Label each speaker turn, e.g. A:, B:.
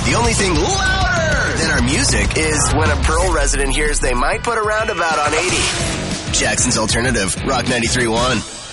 A: The only thing louder than our music is when a Pearl resident hears they might put a roundabout on 80. Jackson's Alternative, Rock 93.1.